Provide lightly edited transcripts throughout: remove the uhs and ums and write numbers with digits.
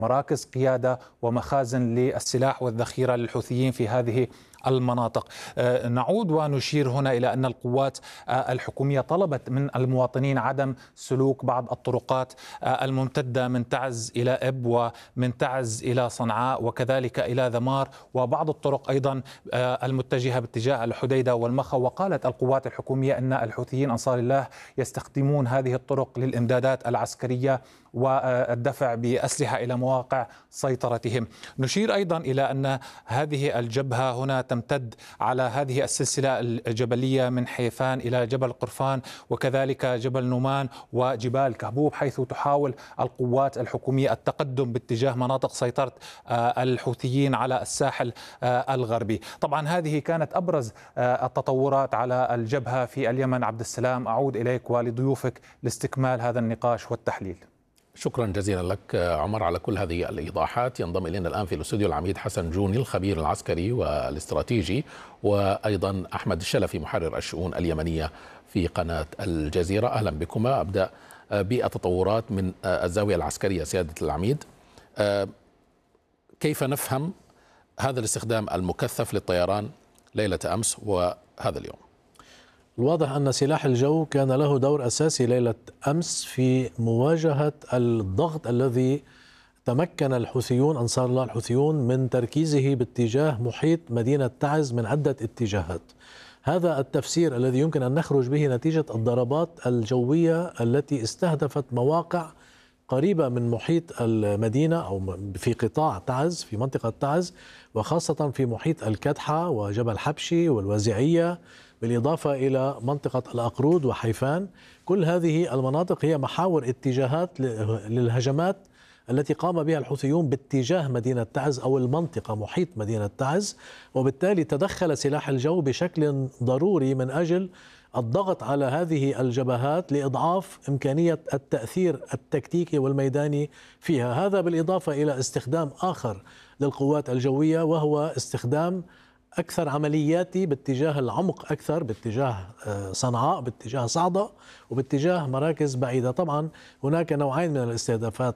مراكز قيادة ومخازن للسلاح والذخيرة للحوثيين في هذه المناطق. نعود ونشير هنا إلى أن القوات الحكومية طلبت من المواطنين عدم سلوك بعض الطرقات الممتدة من تعز إلى إب ومن تعز إلى صنعاء وكذلك إلى ذمار وبعض الطرق أيضا المتجهة باتجاه الحديدة والمخا. وقالت القوات الحكومية أن الحوثيين أنصار الله يستخدمون هذه الطرق للإمدادات العسكرية والدفع بأسلحة إلى مواقع سيطرتهم. نشير أيضا إلى أن هذه الجبهة هنا تمتد على هذه السلسلة الجبلية من حيفان إلى جبل قرفان وكذلك جبل نومان وجبال كهبوب، حيث تحاول القوات الحكومية التقدم باتجاه مناطق سيطرة الحوثيين على الساحل الغربي. طبعا هذه كانت أبرز التطورات على الجبهة في اليمن. عبد السلام، أعود إليك ولضيوفك لاستكمال هذا النقاش والتحليل. شكرا جزيلا لك عمر على كل هذه الإيضاحات. ينضم إلينا الآن في الاستوديو العميد حسن جوني الخبير العسكري والاستراتيجي، وأيضا أحمد الشلفي محرر الشؤون اليمنية في قناة الجزيرة. أهلا بكما. أبدأ بالتطورات من الزاوية العسكرية سيادة العميد. كيف نفهم هذا الاستخدام المكثف للطيران ليلة أمس وهذا اليوم؟ الواضح أن سلاح الجو كان له دور أساسي ليلة أمس في مواجهة الضغط الذي تمكن الحوثيون أنصار الله الحوثيون من تركيزه باتجاه محيط مدينة تعز من عدة اتجاهات. هذا التفسير الذي يمكن أن نخرج به نتيجة الضربات الجوية التي استهدفت مواقع قريبة من محيط المدينة أو في قطاع تعز، في منطقة تعز، وخاصة في محيط الكدحة وجبل حبشي والوزيعية، بالإضافة إلى منطقة الأقرود وحيفان. كل هذه المناطق هي محاور اتجاهات للهجمات التي قام بها الحوثيون باتجاه مدينة تعز أو المنطقة محيط مدينة تعز، وبالتالي تدخل سلاح الجو بشكل ضروري من أجل الضغط على هذه الجبهات لإضعاف إمكانية التأثير التكتيكي والميداني فيها. هذا بالإضافة إلى استخدام آخر للقوات الجوية، وهو استخدام أكثر عملياتي باتجاه العمق أكثر، باتجاه صنعاء، باتجاه صعدة، وباتجاه مراكز بعيدة. طبعا هناك نوعين من الاستهدافات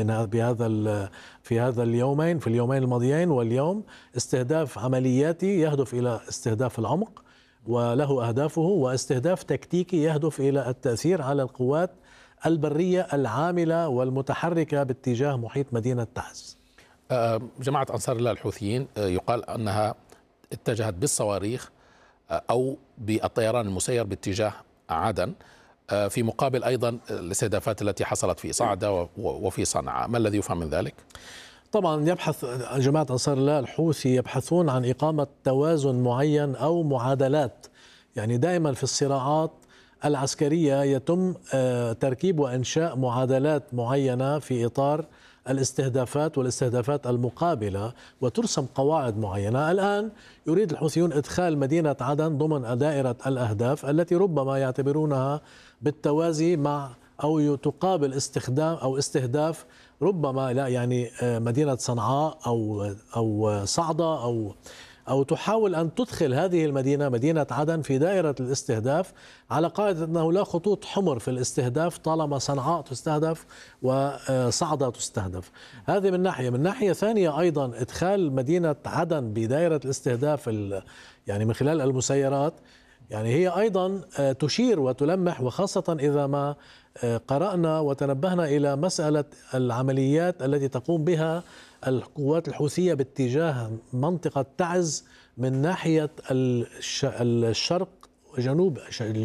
في هذا اليومين، في اليومين الماضيين واليوم. استهداف عملياتي يهدف إلى استهداف العمق وله أهدافه، واستهداف تكتيكي يهدف إلى التأثير على القوات البرية العاملة والمتحركة باتجاه محيط مدينة تعز. جماعة أنصار الله الحوثيين يقال أنها اتجهت بالصواريخ أو بالطيران المسير باتجاه عدن، في مقابل أيضا الاستهدافات التي حصلت في صعدة وفي صنعاء. ما الذي يفهم من ذلك؟ طبعا يبحث جماعة أنصار الله الحوثي يبحثون عن إقامة توازن معين أو معادلات. يعني دائما في الصراعات العسكرية يتم تركيب وإنشاء معادلات معينة في إطار الاستهدافات والاستهدافات المقابلة، وترسم قواعد معينة. الآن يريد الحوثيون إدخال مدينة عدن ضمن دائرة الأهداف التي ربما يعتبرونها بالتوازي مع أو تقابل استخدام أو استهداف ربما لا يعني مدينة صنعاء أو صعدة أو تحاول أن تدخل هذه المدينة مدينة عدن في دائرة الاستهداف، على قاعدة أنه لا خطوط حمر في الاستهداف طالما صنعاء تستهدف وصعدة تستهدف. هذه من ناحية. من ناحية ثانية أيضا إدخال مدينة عدن بدائرة الاستهداف يعني من خلال المسيرات، يعني هي أيضا تشير وتلمح، وخاصة إذا ما قرأنا وتنبهنا إلى مسألة العمليات التي تقوم بها القوات الحوثية باتجاه منطقة تعز من ناحية الشرق وجنوب،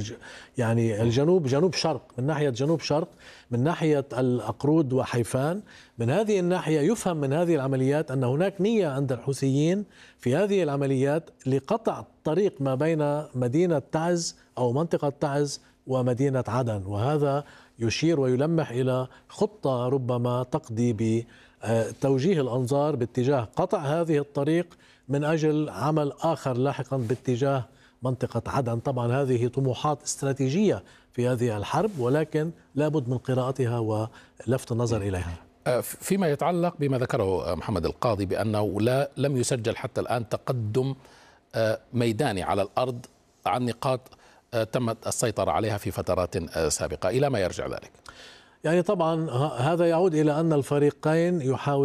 يعني جنوب شرق، من ناحية جنوب شرق، من ناحية الأقرود وحيفان. من هذه الناحية يفهم من هذه العمليات أن هناك نية عند الحوثيين في هذه العمليات لقطع الطريق ما بين مدينة تعز أو منطقة تعز ومدينة عدن، وهذا يشير ويلمح إلى خطة ربما تقضي بتوجيه الأنظار باتجاه قطع هذه الطريق من أجل عمل آخر لاحقا باتجاه منطقة عدن. طبعا هذه طموحات استراتيجية في هذه الحرب، ولكن لابد من قراءتها ولفت النظر إليها. فيما يتعلق بما ذكره محمد القاضي بأنه لم يسجل حتى الآن تقدم ميداني على الأرض عن نقاط تمت السيطرة عليها في فترات سابقة، إلى ما يرجع ذلك؟ يعني طبعا هذا يعود إلى أن الفريقين يحاولون